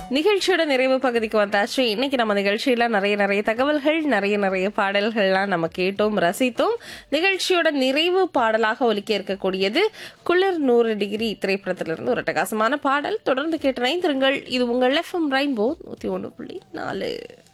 நிகழ்ச்சியோட நிறைவு பகுதிக்கு வந்தாச்சு. இன்னைக்கு நம்ம நிகழ்ச்சியில நிறைய தகவல்கள், நிறைய பாடல்கள்லாம் நம்ம கேட்டோம், ரசித்தோம். நிகழ்ச்சியோட நிறைவு பாடலாக ஒலிக்க இருக்கக்கூடியது குளிர் 100 டிகிரி திரைப்படத்திலிருந்து ஒரு அட்டகாசமான பாடல். தொடர்ந்து கேட்டு இணைந்திருங்கள். இது உங்கள் எஃப்எம் ரெயின்போ 101.4.